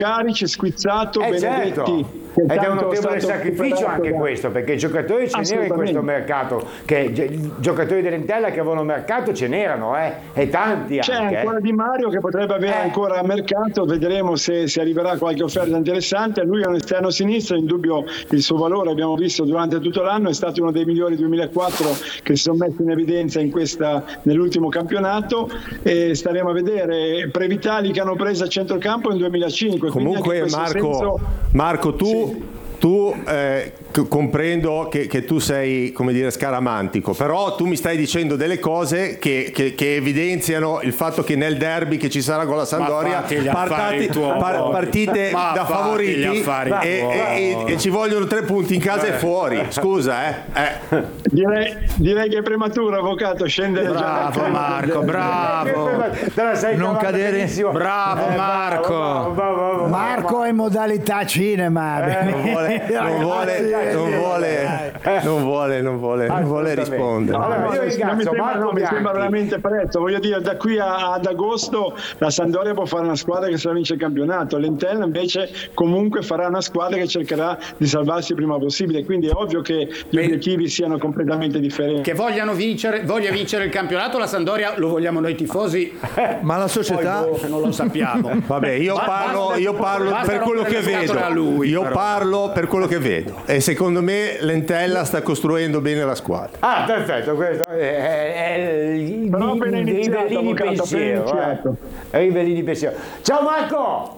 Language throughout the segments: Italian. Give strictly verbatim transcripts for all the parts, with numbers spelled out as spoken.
Carici, Squizzato, Eh, Benedetti. certo. che Ed è un tanto notevole stato sacrificio recuperato anche da- questo, perché giocatori ce n'erano in questo mercato, che gi- giocatori dell'Entella che avevano mercato ce n'erano, eh, e tanti C'è anche. ancora eh. Di Mario che potrebbe avere Eh. ancora mercato, vedremo se, se arriverà qualche offerta interessante. Lui è un esterno sinistro, in dubbio il suo valore, abbiamo visto durante tutto l'anno, è stato uno dei migliori duemilaquattro che si sono messi in evidenza in questa, nell'ultimo campionato, e staremo a vedere. Previtali che hanno preso a centrocampo in duemilacinque. quindi anche Comunque in questo Marco, senso- Marco tu, Sì. tu eh, c- comprendo che, che tu sei, come dire, scaramantico, però tu mi stai dicendo delle cose che, che- che evidenziano il fatto che nel derby che ci sarà con la Sampdoria, fatti gli affari tuoi. partite Ma da fatti favoriti gli affari e, tuoi. e- e- e ci vogliono tre punti in casa e fuori, scusa eh, eh. Direi, direi che è prematuro, avvocato, scendere già. Bravo Marco, bravo. Te la sei Non cavata cadere. benissimo. Bravo, Eh, Marco. bravo, bravo, bravo, Marco è in modalità cinema. non vuole, non vuole, non vuole, non vuole, non vuole, non vuole Assolutamente. rispondere. Allora, No, io non mi ringrazio sembra, Marco no, mi Bianchi. sembra veramente presto. Voglio dire, da qui a- ad agosto la Sampdoria può fare una squadra che se la vince il campionato, l'Entella invece comunque farà una squadra che cercherà di salvarsi il prima possibile, quindi è ovvio che gli Beh, obiettivi siano completamente differenti. Che vogliano vincere, voglia vincere il campionato, la Sampdoria lo vogliamo noi tifosi, Ma la società, poi boh, non lo sappiamo. Vabbè, io Ba- parlo, basta- io parlo basta per quello rompere che le vedo. scatole a lui, Io però. parlo per quello che vedo. E secondo me l'Entella sta costruendo bene la squadra. Ah, perfetto, questo è, è, è il Però appena i- i iniziato, rivellini avvocato, appena pensiero. iniziato. Eh. I rivellini pensiero. Ciao Marco!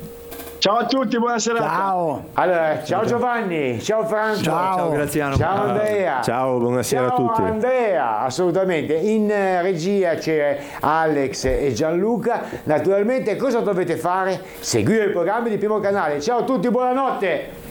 Ciao a tutti, buona serata. Ciao. Allora, ciao Giovanni, ciao Franco, Ciao. ciao Graziano. ciao Andrea. Ciao, buonasera Ciao a tutti. Andrea, assolutamente. In eh, regia c'è Alex e Gianluca. Naturalmente cosa dovete fare? Seguire i programmi di Primo Canale. Ciao a tutti, buonanotte.